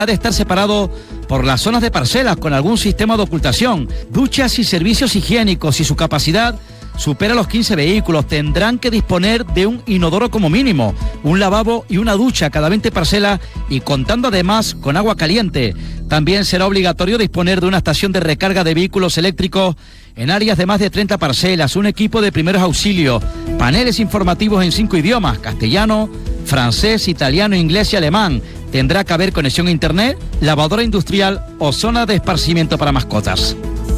Ha de estar separado por las zonas de parcelas con algún sistema de ocultación, duchas y servicios higiénicos, y su capacidad supera los 15 vehículos. Tendrán que disponer de un inodoro como mínimo, un lavabo y una ducha cada 20 parcelas, y contando además con agua caliente. También será obligatorio disponer de una estación de recarga de vehículos eléctricos en áreas de más de 30 parcelas, un equipo de primeros auxilios, paneles informativos en 5 idiomas, castellano, francés, italiano, inglés y alemán. Tendrá que haber conexión a internet, lavadora industrial o zona de esparcimiento para mascotas.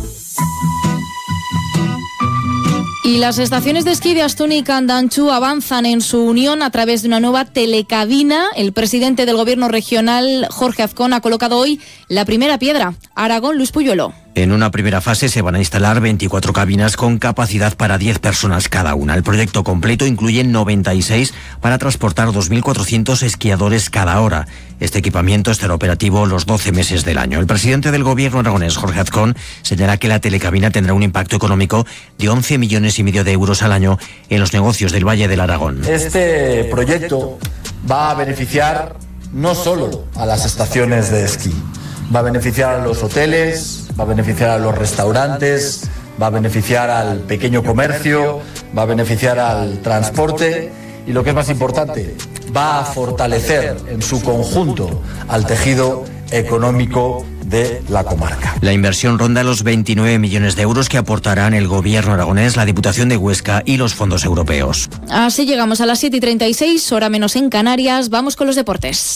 Y las estaciones de esquí de Astún y Candanchú avanzan en su unión a través de una nueva telecabina. El presidente del gobierno regional, Jorge Azcón, ha colocado hoy la primera piedra. Aragón, Luis Puyuelo. En una primera fase se van a instalar 24 cabinas con capacidad para 10 personas cada una. El proyecto completo incluye 96 para transportar 2.400 esquiadores cada hora. Este equipamiento estará operativo los 12 meses del año. El presidente del gobierno aragonés, Jorge Azcón, señala que la telecabina tendrá un impacto económico de 11,5 millones de euros al año en los negocios del Valle del Aragón. Este proyecto va a beneficiar no solo a las estaciones de esquí, va a beneficiar a los hoteles, va a beneficiar a los restaurantes, va a beneficiar al pequeño comercio, va a beneficiar al transporte y, lo que es más importante, va a fortalecer en su conjunto al tejido económico de la comarca. La inversión ronda los 29 millones de euros que aportarán el gobierno aragonés, la Diputación de Huesca y los fondos europeos. Así llegamos a las 7:36, hora menos en Canarias. Vamos con los deportes.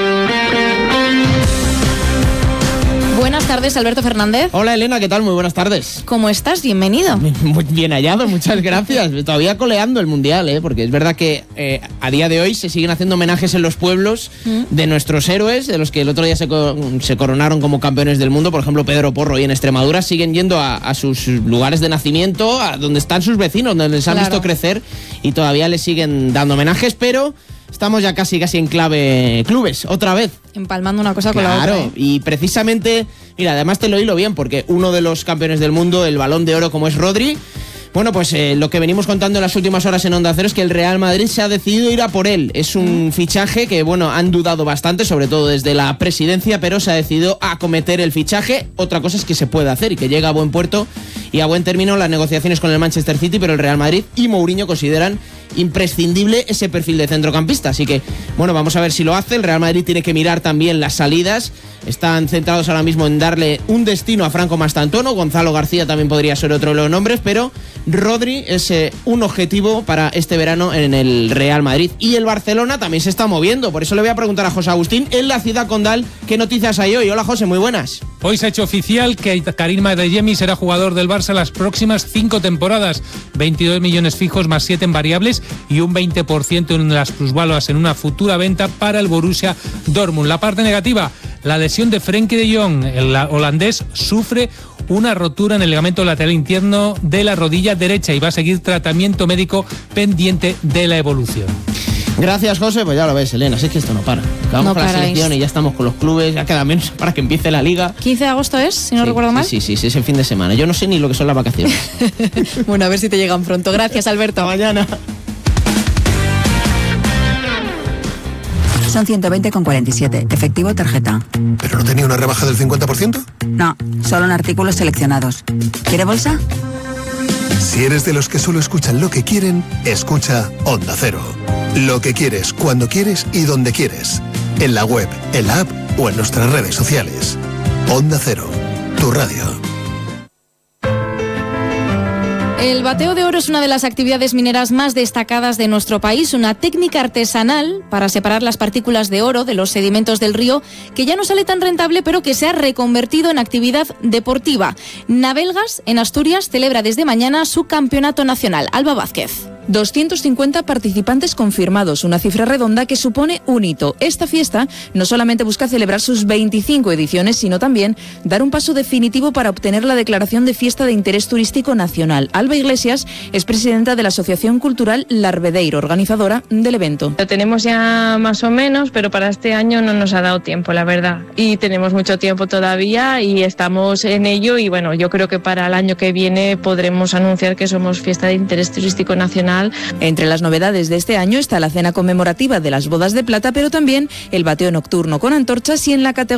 Buenas tardes, Alberto Fernández. Hola, Elena, ¿qué tal? Muy buenas tardes. ¿Cómo estás? Bienvenido. Muy bien hallado, muchas gracias. Todavía coleando el Mundial, porque es verdad que a día de hoy se siguen haciendo homenajes en los pueblos de nuestros héroes, de los que el otro día se coronaron como campeones del mundo. Por ejemplo, Pedro Porro, y en Extremadura siguen yendo a sus lugares de nacimiento, a donde están sus vecinos, donde les han visto crecer, y todavía les siguen dando homenajes, pero estamos ya casi en clave clubes, otra vez. Empalmando una cosa con la otra. Claro, y precisamente, mira, además te lo hilo bien, porque uno de los campeones del mundo, el Balón de Oro como es Rodri, bueno, pues lo que venimos contando en las últimas horas en Onda Cero es que el Real Madrid se ha decidido ir a por él. Es un fichaje que, bueno, han dudado bastante, sobre todo desde la presidencia, pero se ha decidido acometer el fichaje. Otra cosa es que se puede hacer y que llega a buen puerto y a buen término las negociaciones con el Manchester City, pero el Real Madrid y Mourinho consideran imprescindible ese perfil de centrocampista. Así que, bueno, vamos a ver si lo hace. El Real Madrid tiene que mirar también las salidas. Están centrados ahora mismo en darle un destino a Franco Mastantuono. Gonzalo García también podría ser otro de los nombres, pero Rodri es un objetivo para este verano en el Real Madrid. Y el Barcelona también se está moviendo. Por eso le voy a preguntar a José Agustín en la ciudad condal qué noticias hay hoy. Hola, José, muy buenas. Hoy se ha hecho oficial que Karim Adeyemi será jugador del Barça las próximas 5 temporadas. 22 millones fijos más 7 en variables y un 20% en las plusvaluas en una futura venta para el Borussia Dortmund. La parte negativa, la lesión de Frenkie de Jong. El holandés sufre una rotura en el ligamento lateral interno de la rodilla derecha y va a seguir tratamiento médico pendiente de la evolución. Gracias, José. Pues ya lo ves, Elena, es que esto no para. Acabamos con la selección y ya estamos con los clubes, ya queda menos para que empiece la liga. 15 de agosto es, si no recuerdo mal. Sí, es el fin de semana. Yo no sé ni lo que son las vacaciones. Bueno, a ver si te llegan pronto. Gracias, Alberto. Hasta mañana. Son 120,47. Efectivo, tarjeta. ¿Pero no tenía una rebaja del 50%? No, solo en artículos seleccionados. ¿Quiere bolsa? Si eres de los que solo escuchan lo que quieren, escucha Onda Cero. Lo que quieres, cuando quieres y donde quieres. En la web, en la app o en nuestras redes sociales. Onda Cero, tu radio. El bateo de oro es una de las actividades mineras más destacadas de nuestro país, una técnica artesanal para separar las partículas de oro de los sedimentos del río, que ya no sale tan rentable, pero que se ha reconvertido en actividad deportiva. Navelgas, en Asturias, celebra desde mañana su campeonato nacional. Alba Vázquez. 250 participantes confirmados, una cifra redonda que supone un hito. Esta fiesta no solamente busca celebrar sus 25 ediciones, sino también dar un paso definitivo para obtener la declaración de fiesta de interés turístico nacional. Alba Iglesias es presidenta de la Asociación Cultural Larvedeiro, organizadora del evento. Lo tenemos ya más o menos, pero para este año no nos ha dado tiempo, la verdad. Y tenemos mucho tiempo todavía y estamos en ello y bueno, yo creo que para el año que viene podremos anunciar que somos fiesta de interés turístico nacional profesional. Entre las novedades de este año está la cena conmemorativa de las bodas de plata, pero también el bateo nocturno con antorchas y en la categoría